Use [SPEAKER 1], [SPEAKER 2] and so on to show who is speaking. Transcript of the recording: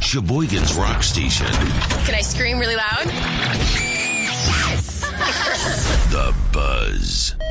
[SPEAKER 1] Sheboygan's Rock Station.
[SPEAKER 2] Can I scream really loud? Yes!
[SPEAKER 1] The Buzz.